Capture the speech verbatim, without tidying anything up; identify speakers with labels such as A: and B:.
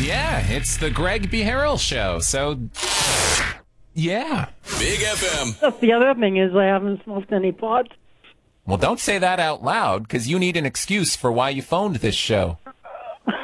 A: Yeah, it's the Greg B. Harrell Show, so... Yeah.
B: Big F M.
C: That's the other thing is I haven't smoked any pot.
A: Well, don't say that out loud, because you need an excuse for why you phoned this show.